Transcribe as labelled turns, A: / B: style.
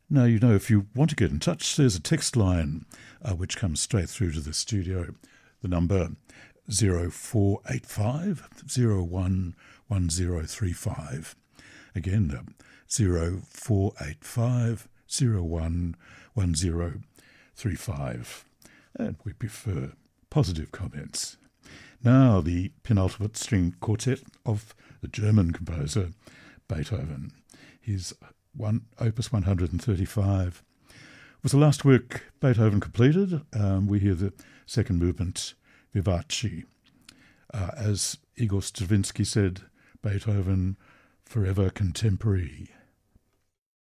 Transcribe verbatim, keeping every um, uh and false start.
A: Now, you know, if you want to get in touch, there's a text line uh, which comes straight through to the studio. The number zero four eight five zero one one zero three five. Again, uh, zero four eight five zero one one zero three five. And we prefer positive comments. Now, the penultimate string quartet of the German composer Beethoven. His one, Opus one hundred thirty-five was the last work Beethoven completed. Um, we hear the second movement, Vivace. Uh, as Igor Stravinsky said, Beethoven, forever contemporary.